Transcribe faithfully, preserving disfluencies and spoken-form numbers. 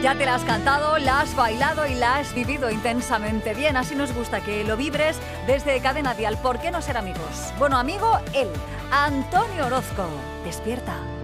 Ya te la has cantado, la has bailado y la has vivido intensamente bien. Así nos gusta que lo vibres desde Cadena Dial. ¿Por qué no ser amigos? Bueno, amigo, él, Antonio Orozco. Despierta.